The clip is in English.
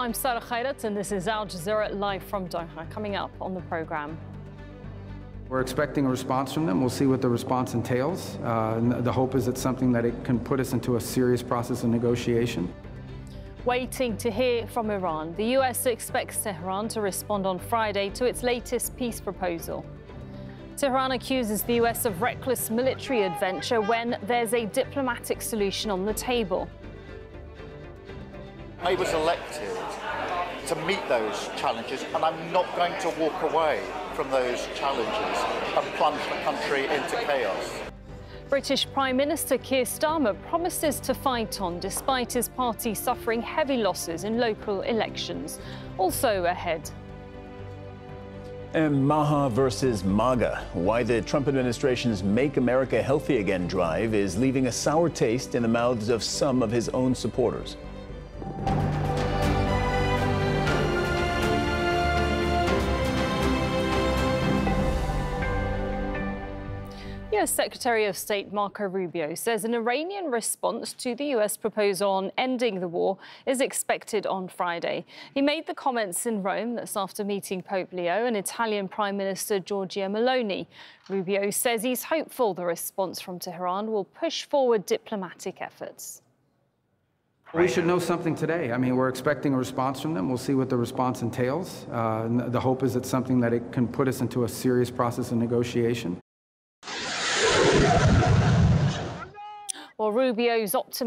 I'm Sarah Khairat, and this is Al Jazeera live from Doha. Coming up on the programme. We're expecting a response from them. We'll see what the response entails. The hope is it's something that it can put us into a serious process of negotiation. Waiting to hear from Iran. The US expects Tehran to respond on Friday to its latest peace proposal. Tehran accuses the US of reckless military adventure when there's a diplomatic solution on the table. I was elected to meet those challenges, and I'm not going to walk away from those challenges and plunge the country into chaos. British Prime Minister Keir Starmer promises to fight on despite his party suffering heavy losses in local elections. Also ahead. And Maha versus MAGA. Why the Trump administration's Make America Healthy Again drive is leaving a sour taste in the mouths of some of his own supporters. US Secretary of State Marco Rubio says an Iranian response to the US proposal on ending the war is expected on Friday. He made the comments in Rome that's after meeting Pope Leo and Italian Prime Minister Giorgia Meloni. Rubio says he's hopeful the response from Tehran will push forward diplomatic efforts. We should know something today. I mean, we're expecting a response from them. We'll see what the response entails. The hope is it's something that it can put us into a serious process of negotiation. Well, Rubio's optimism